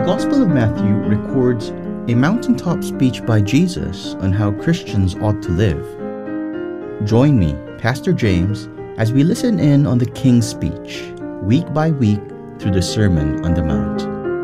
Gospel of Matthew records a mountaintop speech by Jesus on how Christians ought to live. Join me, Pastor James, as we listen in on the King's speech, week by week through the Sermon on the Mount.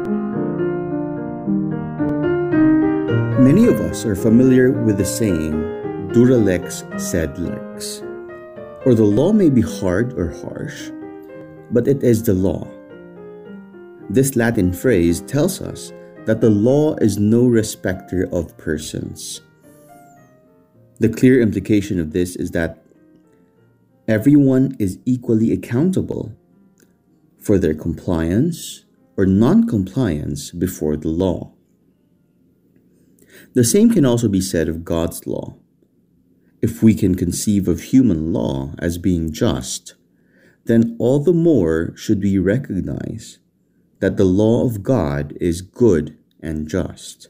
Many of us are familiar with the saying, dura lex sed lex, or the law may be hard or harsh, but it is the law. This Latin phrase tells us that the law is no respecter of persons. The clear implication of this is that everyone is equally accountable for their compliance or non-compliance before the law. The same can also be said of God's law. If we can conceive of human law as being just, then all the more should we recognize that the law of God is good and just.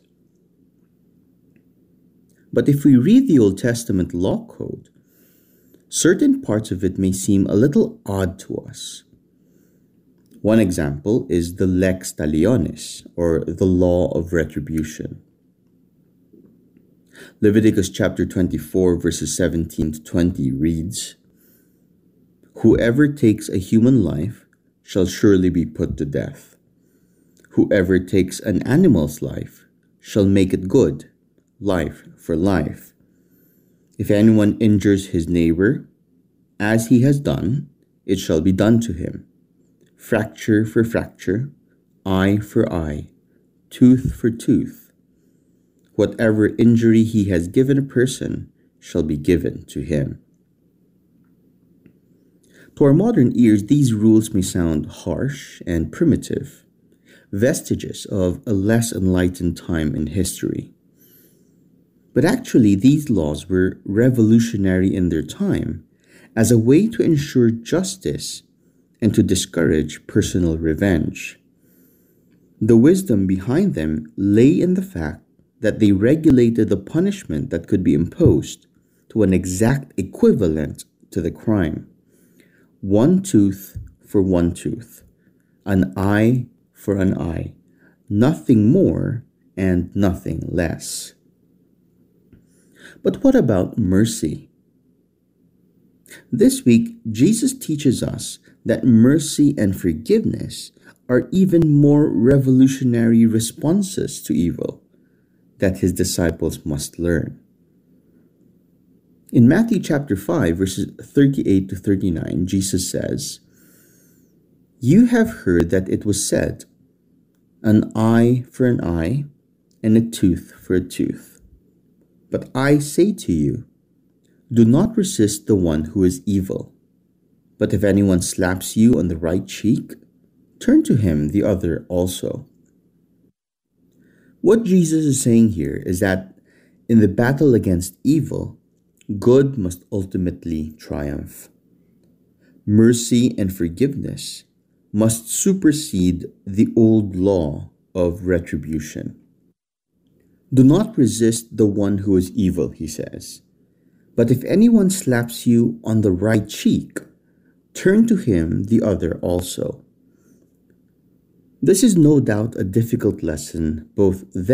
But if we read the Old Testament law code, certain parts of it may seem a little odd to us. One example is the lex talionis, or the law of retribution. Leviticus chapter 24, verses 17 to 20 reads, "Whoever takes a human life shall surely be put to death. Whoever takes an animal's life shall make it good, life for life. If anyone injures his neighbor, as he has done, it shall be done to him. Fracture for fracture, eye for eye, tooth for tooth. Whatever injury he has given a person shall be given to him." To our modern ears, these rules may sound harsh and primitive, vestiges of a less enlightened time in history. But actually, these laws were revolutionary in their time as a way to ensure justice and to discourage personal revenge. The wisdom behind them lay in the fact that they regulated the punishment that could be imposed to an exact equivalent to the crime. One tooth for one tooth, an eye for an eye, nothing more and nothing less. But what about mercy? This week, Jesus teaches us that mercy and forgiveness are even more revolutionary responses to evil that his disciples must learn. In Matthew chapter 5, verses 38 to 39, Jesus says, "You have heard that it was said, an eye for an eye and a tooth for a tooth. But I say to you, do not resist the one who is evil. But if anyone slaps you on the right cheek, turn to him the other also." What Jesus is saying here is that in the battle against evil, good must ultimately triumph. Mercy and forgiveness must supersede the old law of retribution. Do not resist the one who is evil, he says. But if anyone slaps you on the right cheek, turn to him the other also. This is no doubt a difficult lesson both then